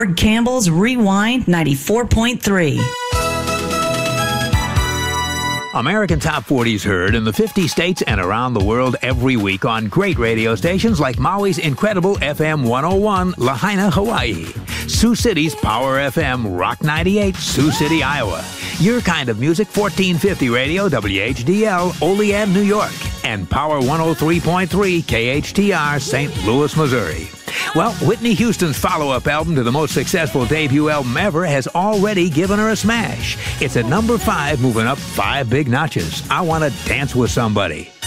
Campbell's Rewind 94.3. American Top 40's heard in the 50 states and around the world every week on great radio stations like Maui's incredible FM 101, Lahaina, Hawaii. Sioux City's Power FM, Rock 98, Sioux City, Iowa. Your Kind of Music, 1450 Radio, WHDL, Olean, New York. And Power 103.3, KHTR, St. Louis, Missouri. Well, Whitney Houston's follow-up album to the most successful debut album ever has already given her a smash. It's at number 5, moving up 5 big notches. I Want to Dance with Somebody.